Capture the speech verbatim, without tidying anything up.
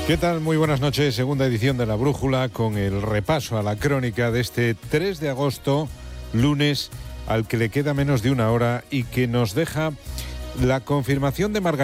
¿Qué tal? Muy buenas noches. Segunda edición de La Brújula con el repaso a la crónica de este tres de agosto, lunes, al que le queda menos de una hora y que nos deja la confirmación de Margarita